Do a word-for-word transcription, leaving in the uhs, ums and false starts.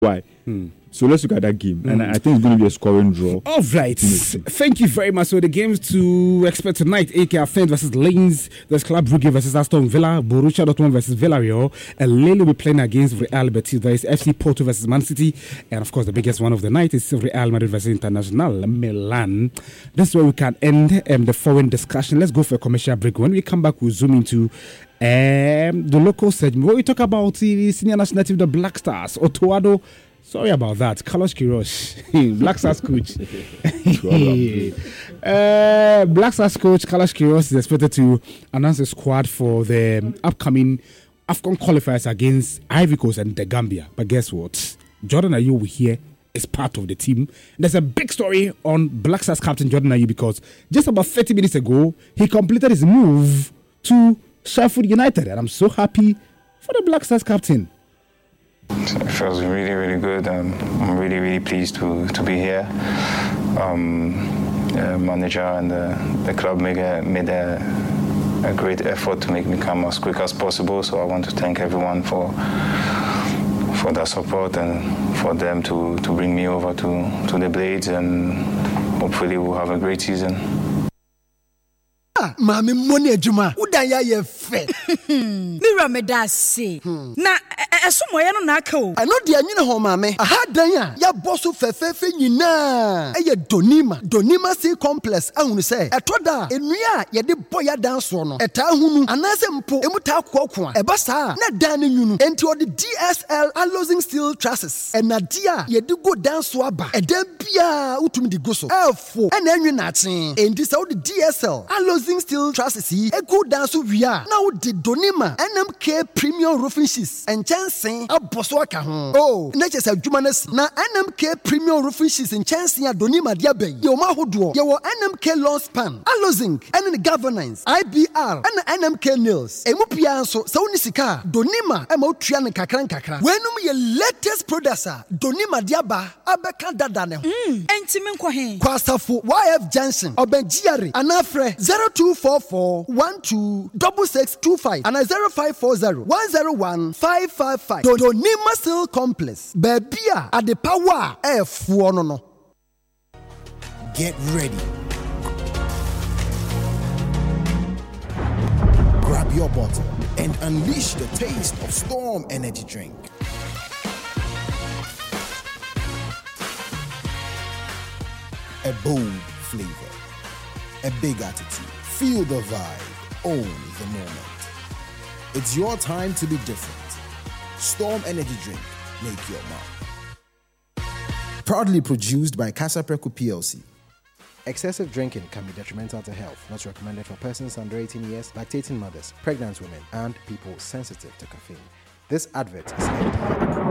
Why? Hmm. So let's look at that game. Mm. And I think it's going to be a scoring draw. All right. Thank you very much. So the games to expect tonight, A K Athens versus Lens, there's Club Brugge versus Aston Villa, Borussia Dortmund versus Villarreal, and Lille will be playing against Real Betis. There is F C Porto versus Man City, and of course the biggest one of the night is Real Madrid versus International Milan. This is where we can end um, the foreign discussion. Let's go for a commercial break. When we come back, we'll zoom into um, the local segment where we talk about the senior national team, the Black Stars, Otoado. Sorry about that. Carlos Queiroz, Black Stars coach. uh, Black Stars coach Carlos Queiroz is expected to announce a squad for the upcoming AFCON qualifiers against Ivory Coast and the Gambia. But guess what? Jordan Ayew here is part of the team. There's a big story on Black Stars captain Jordan Ayew because just about thirty minutes ago, he completed his move to Sheffield United. And I'm so happy for the Black Stars captain. It feels really, really good. Um, I'm really, really pleased to, to be here. Um, the manager and the, the club made, a, made a, a great effort to make me come as quick as possible. So I want to thank everyone for for their support and for them to, to bring me over to, to the Blades, and hopefully we'll have a great season. Mami money ejuma udanya ye fe Mira me da say na esomo ye no na aka o eno de anyine ho mami aha dan a ya boso fefefe nyina eye donima donima sea complex ahunu say etoda enua ye de boya dan so no eta hunu anase mpo emuta akoko a eba saa na dan ne nyunu enti o de D S L alloying steel trusses enadia ye de go dan so aba eda bia utumi de go so elfo ena enwe na achen enti say o de D S L alloying steel trusses yi e go dan so wia na o de donima N M K premium roofing sheets and chancing aboso aka ho oh na chese adwuma na si na N M K premium roofing sheets and chancing a donima dia ben ye o ma hodo ye wo N M K lawn span alozing and the governance I B R and N M K nails emu pia so se oni sika donima e ma otua ne kakran kakra wenum ye latest products a donima dia ba abeka dada ne ho mm enti me nkɔ he kwasafo Y F Johnson obenjiare anafre zero two four four one two six six two five and zero five four zero one zero one five five five. Donima Steel Complex. Babia at the power F one no no. Get ready. Grab your bottle and unleash the taste of Storm Energy Drink. A bold flavor, a big attitude. Feel the vibe, own the moment. It's your time to be different. Storm Energy Drink, make your mark. Proudly produced by Casa Preco P L C. Excessive drinking can be detrimental to health. Not recommended for persons under eighteen years, lactating mothers, pregnant women, and people sensitive to caffeine. This advert is F D A approved.